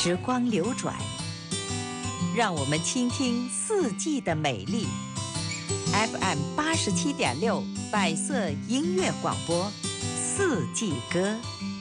时光流转，让我们倾听四季的美丽。FM 87.6百色音乐广播，四季歌。